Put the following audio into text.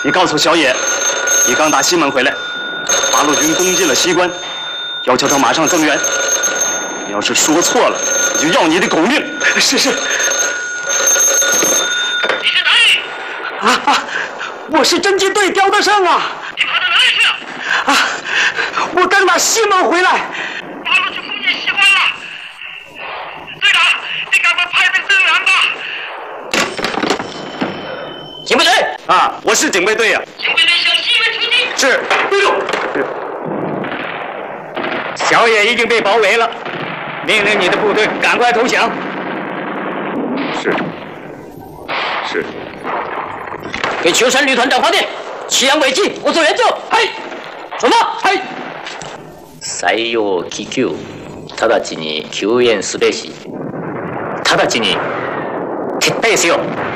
你告诉小野，你刚打西门回来，八路军攻进了西关，要求他马上增援。你要是说错了，我就要你的狗命！是。你是哪里？ 我是侦缉队刁德胜啊！ 你跑到哪里去了？ 我刚打西门回来。 八路军攻进西关了，队长，你赶快派兵增援吧！ 警备队我是警备队呀。 警备队向西门出击。 是。 队长， 小野已经被包围了，命令你的部队赶快投降。是。 给秋山旅团长发电，西洋危机，我做援助。はい。什么？はい。 採用気球、直ちに救援すべし。直ちに撤退せよ。